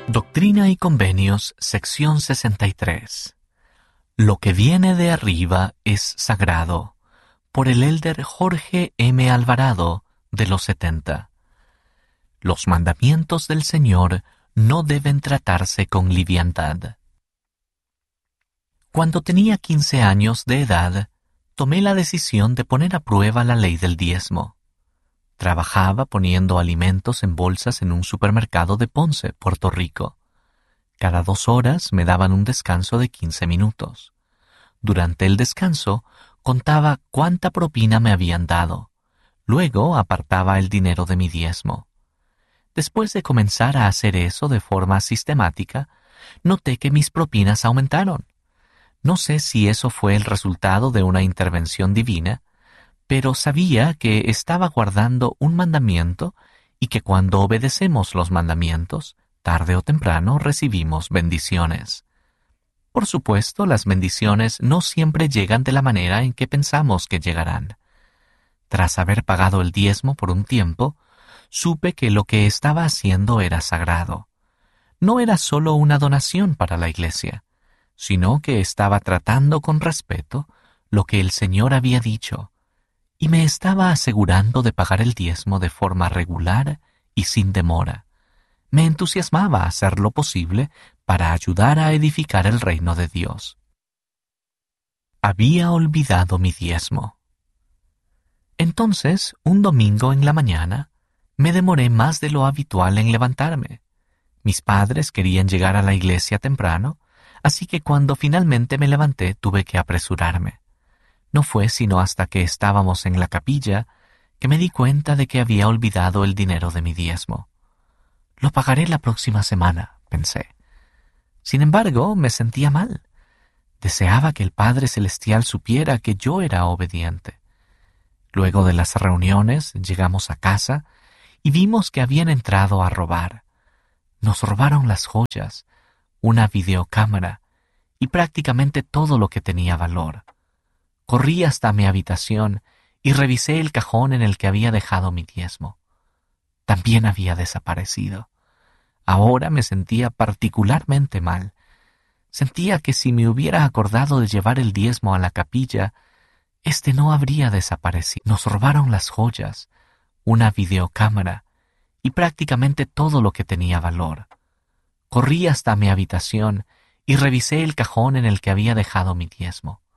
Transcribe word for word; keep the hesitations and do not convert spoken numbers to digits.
Doctrina y Convenios, sección sesenta y tres. Lo que viene de arriba es sagrado. Por el elder Jorge M. Alvarado, de los setenta. Los mandamientos del Señor no deben tratarse con liviandad. Cuando tenía quince años de edad, tomé la decisión de poner a prueba la ley del diezmo. Trabajaba poniendo alimentos en bolsas en un supermercado de Ponce, Puerto Rico. Cada dos horas me daban un descanso de quince minutos. Durante el descanso, contaba cuánta propina me habían dado. Luego apartaba el dinero de mi diezmo. Después de comenzar a hacer eso de forma sistemática, noté que mis propinas aumentaron. No sé si eso fue el resultado de una intervención divina, pero sabía que estaba guardando un mandamiento y que cuando obedecemos los mandamientos, tarde o temprano recibimos bendiciones. Por supuesto, las bendiciones no siempre llegan de la manera en que pensamos que llegarán. Tras haber pagado el diezmo por un tiempo, supe que lo que estaba haciendo era sagrado. No era solo una donación para la iglesia, sino que estaba tratando con respeto lo que el Señor había dicho, y me estaba asegurando de pagar el diezmo de forma regular y sin demora. Me entusiasmaba hacer lo posible para ayudar a edificar el reino de Dios. Había olvidado mi diezmo. Entonces, un domingo en la mañana, me demoré más de lo habitual en levantarme. Mis padres querían llegar a la iglesia temprano, así que cuando finalmente me levanté tuve que apresurarme. No fue sino hasta que estábamos en la capilla que me di cuenta de que había olvidado el dinero de mi diezmo. Lo pagaré la próxima semana, pensé. Sin embargo, me sentía mal. Deseaba que el Padre Celestial supiera que yo era obediente. Luego de las reuniones, llegamos a casa y vimos que habían entrado a robar. Nos robaron las joyas, una videocámara y prácticamente todo lo que tenía valor. Corrí hasta mi habitación y revisé el cajón en el que había dejado mi diezmo. También había desaparecido. Ahora me sentía particularmente mal. Sentía que si me hubiera acordado de llevar el diezmo a la capilla, este no habría desaparecido. Nos robaron las joyas, una videocámara y prácticamente todo lo que tenía valor. Corrí hasta mi habitación y revisé el cajón en el que había dejado mi diezmo.